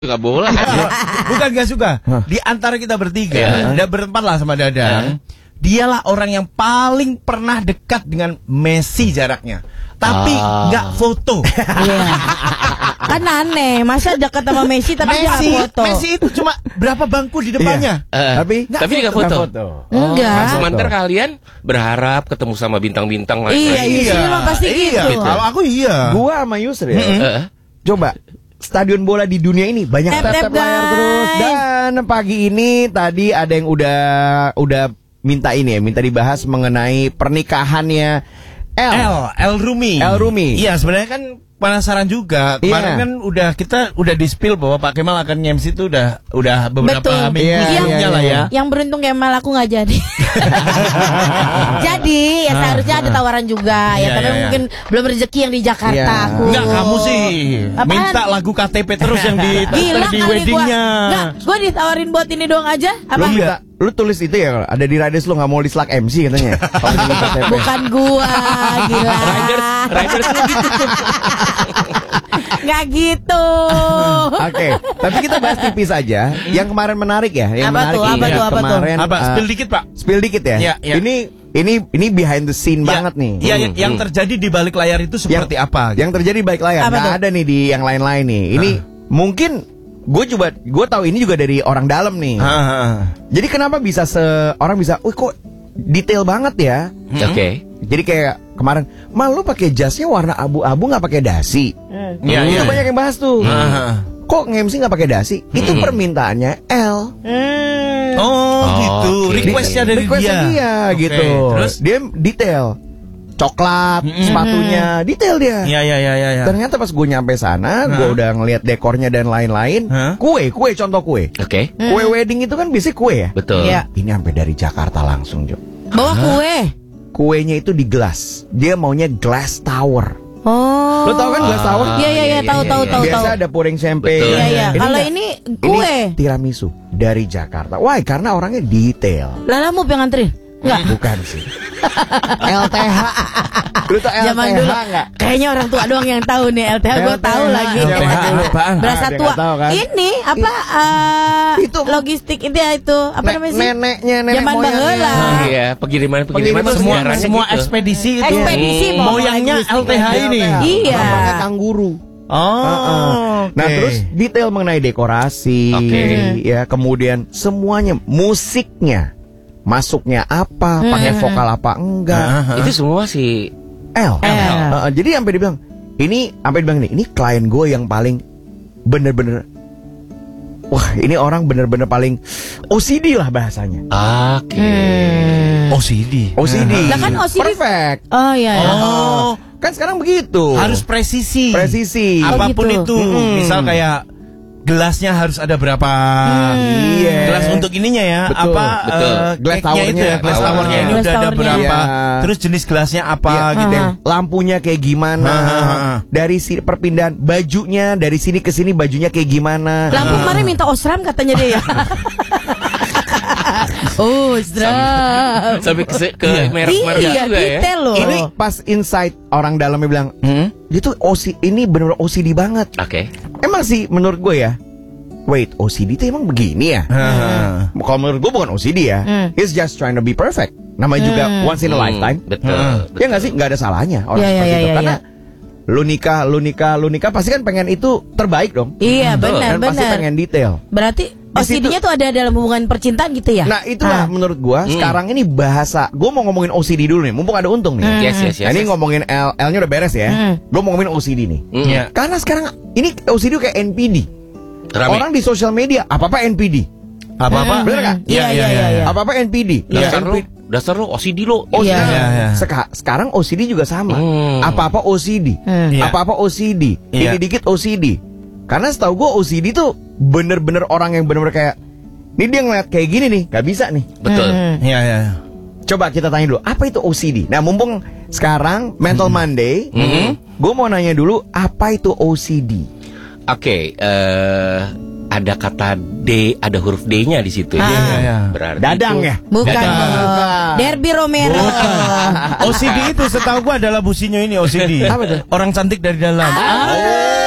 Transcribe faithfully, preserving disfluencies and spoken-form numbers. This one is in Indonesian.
Gak boleh. Bukan gak suka. Di antara kita bertiga, yeah. dan berempat lah sama Dadang, yeah. dialah orang yang paling pernah dekat dengan Messi jaraknya. Tapi nggak ah. foto. Yeah. Kan aneh, masa dekat sama Messi tapi nggak foto. Messi itu cuma berapa bangku di depannya. Yeah. Uh, tapi nggak tapi foto. foto. foto. Enggak. Oh, sementara kalian berharap ketemu sama bintang-bintang lain. Iya, iya, iya. Pasti iya. gitu. Kalau aku iya. Gua sama Yusri. Ya. Mm-hmm. uh. Coba. Stadion bola di dunia ini banyak tap-tap layar terus. Dan pagi ini tadi ada yang udah udah minta ini ya, minta dibahas mengenai pernikahannya El El, El Rumi. El Rumi. Iya, sebenarnya kan penasaran juga. Kemarin yeah. kan udah kita udah di-spill bahwa Pak Kemal akan nge-M C itu udah udah beberapa Betul. minggu yeah, sebelumnya yeah, lah ya. Yang beruntung Kemal aku nggak jadi. Jadi ya seharusnya ada tawaran juga ya, yeah, tapi yeah, mungkin yeah. belum rezeki yang di Jakarta yeah. aku. Enggak, kamu sih Apaan? minta lagu K T P terus yang di Gila di kali weddingnya. Gua. Enggak, gua ditawarin buat ini doang aja. Apa? Lu minta, lu tulis itu ya, ada di Riders lu nggak mau dislike M C katanya. Bukan gua, gila. Riders, Riders gitu. Nggak gitu. Oke, okay. Tapi kita bahas tipis aja. Yang kemarin menarik ya, yang apa menarik tuh, apa ya, tuh, apa kemarin. Apa? Uh, Spill dikit, Pak. Spill dikit ya. Ya, ya. Ini ini ini behind the scene ya, banget nih. Iya, hmm, yang hmm. terjadi di balik layar itu seperti yang, apa? Yang terjadi di balik layar. Apa Nggak tuh? ada nih di yang lain-lain nih. Ini uh. mungkin gue coba, gue tahu ini juga dari orang dalam nih. Uh, uh. Jadi kenapa bisa seorang bisa, wih kok detail banget ya? Hmm. Oke. Okay. Jadi kayak kemarin, mal lu pakai jasnya warna abu-abu nggak pakai dasi? Hmm. Ya, Itu ya, banyak yang bahas tuh. Uh. Kok nge-M C nggak pakai dasi? Hmm. Itu permintaannya L. Hmm. Oh, Oh, gitu. okay. Requestnya dari Requestnya dia. dia Okay. gitu. Terus Dia detail. Coklat, Mm-mm. sepatunya, detail dia. Iya, iya, iya, iya. Ternyata pas gue nyampe sana, gue Hah? udah ngeliat dekornya dan lain-lain. Hah? Kue, kue contoh kue. Oke. Okay. Kue wedding itu kan biasanya kue ya. Betul. Iya. Ini sampai dari Jakarta langsung, Jo. Bawa kue. Kuenya itu di gelas. Dia maunya glass tower. Oh. Lo tau kan glass tower? Iya, iya, iya, tahu, tahu, tahu, Biasa tahu. ada puring champagne. Betul. Iya, iya. Kalau enggak. ini kue. Ini tiramisu dari Jakarta. Why? Karena orangnya detail. Lala mau yang nganterin? Enggak. Bukan sih. L T H. Lu tau L T H Zaman dulu nggak? kayaknya orang tua doang yang tahu nih L T H. Gue L T H. tahu lagi. L T H apaan? Berasa Ah, dia tua. nggak tahu kan? Ini apa? uh, Itu logistik itu ya itu apa Ne- namanya sih? neneknya, nenek Zaman moyangnya. baheula. Oh, iya, pengiriman pengiriman Pengiriman semua sejarahnya semua gitu. ekspedisi itu Ekspedisi Hmm. mau moyangnya logistik. L T H ini. Iya. Namanya kanguru. Oh. Uh-uh. Nah oke. terus detail mengenai dekorasi, Oke. ya kemudian semuanya, musiknya, masuknya apa, Hmm. pakai vokal apa enggak, Uh-huh. Itu semua sih. L. L. Uh-uh. Jadi sampai dibilang, ini sampai dibilang nih, ini klien gue yang paling bener-bener, wah ini orang bener-bener paling O C D lah bahasanya. Oke. Hmm. O C D. O C D. Lah kan O C D. Perfect. Oh iya. iya. Oh, Kan sekarang begitu. harus presisi. presisi. Apapun Oh, gitu. itu. Hmm. Misal kayak gelasnya harus ada berapa Iya. gelas untuk ininya ya. Betul, apa betul. eh, Glass cake-nya towernya. itu ya, glass Towernya. towernya ini Glass udah ada towernya. berapa. Iya. Terus jenis gelasnya apa Iya, gitu. yang lampunya kayak gimana, Hahaha. dari sini perpindahan bajunya dari sini ke sini bajunya kayak gimana. Lampu kemarin minta osram katanya dia ya. Oh, osram. Sampai ke, ke Iya. merek-merek Iya, juga ya. detail loh. Ini pas insight orang dalamnya bilang, Hmm? dia tuh O C, ini bener-bener O C D banget. Oke. Emang sih menurut gue ya. Wait, O C D itu emang begini ya? Hahaha. Kalau menurut gue bukan O C D ya. Hmm. He's just trying to be perfect. Namanya juga once in a Hmm, lifetime. Betul. Hmm. betul. Ya nggak sih, nggak ada salahnya orang Iya, iya, seperti iya, itu. iya, Karena iya. lu nikah, lu nikah, lu nikah pasti kan pengen itu terbaik dong. Iya, Betul. benar, Dan pasti benar. pengen detail. Berarti O C D-nya tuh ada dalam hubungan percintaan gitu ya? Nah itulah Ah. menurut gua Hmm. sekarang ini bahasa. Gua mau ngomongin O C D dulu nih, mumpung ada Untung nih. Hmm. Yes, yes, yes. Nah, ini yes. ngomongin L, L-nya udah beres ya. Hmm. Gua mau ngomongin O C D nih. Hmm. Iya. Karena sekarang ini O C D kayak N P D. Rame. Orang di sosial media apa-apa N P D. Apa-apa? Bener nggak? Iya, iya, iya, iya. Apa-apa N P D. Dasar N lu, P D. dasar lu O C D lu. Oh, Iya. sekarang, Iya, iya. seka- sekarang O C D juga sama. Hmm. Apa-apa O C D. Hmm. Iya. Apa-apa O C D. Iya. Ini dikit O C D. Karena setahu gua O C D tuh bener-bener orang yang bener-bener kayak, ini dia ngeliat kayak gini nih, gak bisa nih. Betul. Hmm. Iya, iya. Coba kita tanya dulu, apa itu O C D? Nah mumpung sekarang Mental Monday, Mhm. gue mau nanya dulu, apa itu O C D? Oke, eh ada kata D, ada huruf D-nya di situ ya. Ah. Iya, iya. Berarti Dadang itu- ya? Bukan. Bukan. dong. Derby Romero. O C D itu setahu gua adalah businya ini O C D. Apa tuh? Orang cantik dari dalam. Ah.